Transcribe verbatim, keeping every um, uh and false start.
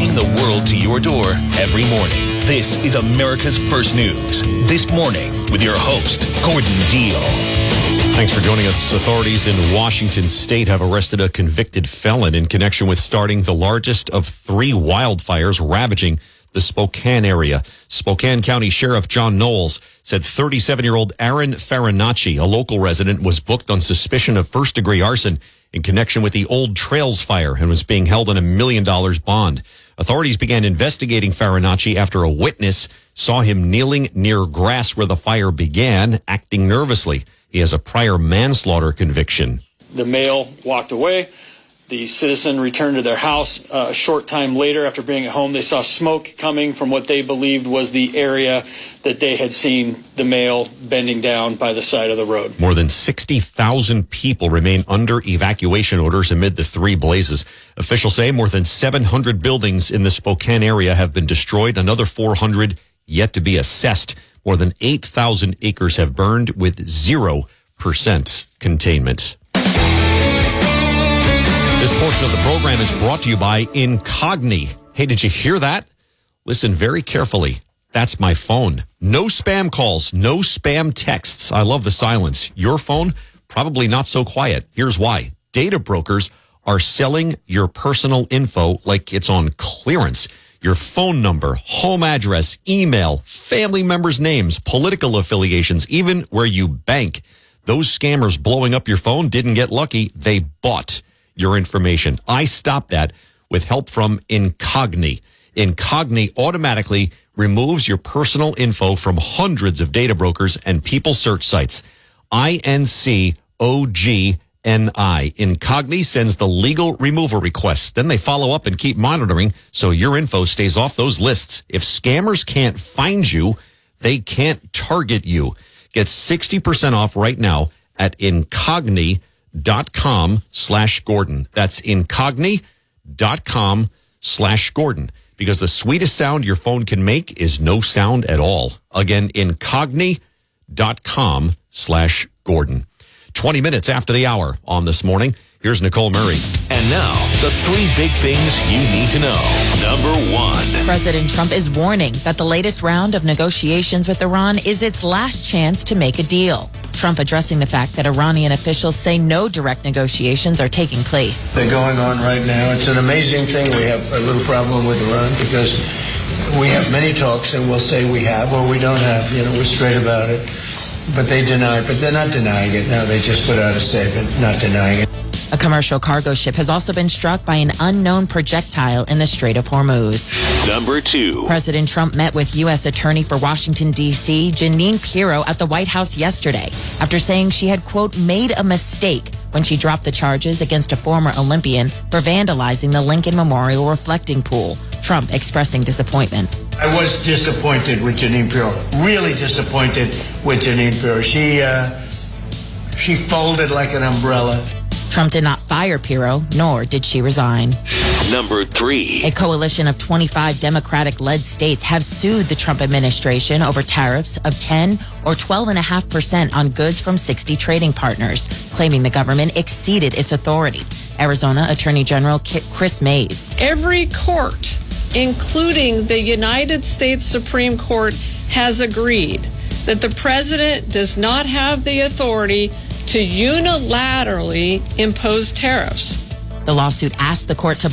bringing the world to your door every morning. This is America's First News. This morning with your host, Gordon Deal. Thanks for joining us. Authorities in Washington state have arrested a convicted felon in connection with starting the largest of three wildfires ravaging the Spokane area. Spokane County Sheriff John Knowles said thirty-seven-year-old Aaron Farinacci, a local resident, was booked on suspicion of first-degree arson in connection with the Old Trails fire and was being held on a million dollars bond. Authorities began investigating Farinacci after a witness saw him kneeling near grass where the fire began, acting nervously. He has a prior manslaughter conviction. The male walked away. The citizen returned to their house. Uh, a short time later, after being at home, they saw smoke coming from what they believed was the area that they had seen the male bending down by the side of the road. More than sixty thousand people remain under evacuation orders amid the three blazes. Officials say more than seven hundred buildings in the Spokane area have been destroyed. Another four hundred yet to be assessed. More than eight thousand acres have burned with zero percent containment. This portion of the program is brought to you by Incogni. Hey, did you hear that? Listen very carefully. That's my phone. No spam calls, no spam texts. I love the silence. Your phone, probably not so quiet. Here's why. Data brokers are selling your personal info like it's on clearance. Your phone number, home address, email, family members' names, political affiliations, even where you bank. Those scammers blowing up your phone didn't get lucky. They bought your information. I stopped that with help from Incogni. Incogni automatically removes your personal info from hundreds of data brokers and people search sites. I N C O G N I. Incogni sends the legal removal request. Then they follow up and keep monitoring so your info stays off those lists. If scammers can't find you, they can't target you. Get sixty percent off right now at Incogni dot com slash Gordon. That's incogni dot com slash Gordon. Because the sweetest sound your phone can make is no sound at all. Again, incogni dot com slash Gordon. twenty minutes after the hour on This Morning. Here's Nicole Murray. And now, the three big things you need to know. Number one. President Trump is warning that the latest round of negotiations with Iran is its last chance to make a deal. Trump addressing the fact that Iranian officials say no direct negotiations are taking place. They're going on right now. It's an amazing thing. We have a little problem with Iran because we have many talks and we'll say we have or we don't have. You know, we're straight about it. But they deny it. But they're not denying it. No, they just put out a statement not denying it. A commercial cargo ship has also been struck by an unknown projectile in the Strait of Hormuz. Number two. President Trump met with U S Attorney for Washington, D C, Jeanine Pirro, at the White House yesterday after saying she had, quote, made a mistake when she dropped the charges against a former Olympian for vandalizing the Lincoln Memorial reflecting pool. Trump expressing disappointment. I was disappointed with Jeanine Pirro, really disappointed with Jeanine Pirro. She, uh, she folded like an umbrella. Trump did not fire Pirro, nor did she resign. Number three. A coalition of twenty-five Democratic-led states have sued the Trump administration over tariffs of ten or twelve point five percent on goods from sixty trading partners, claiming the government exceeded its authority. Arizona Attorney General Chris Mays. Every court, including the United States Supreme Court, has agreed that the president does not have the authority to unilaterally impose tariffs. The lawsuit asked the court to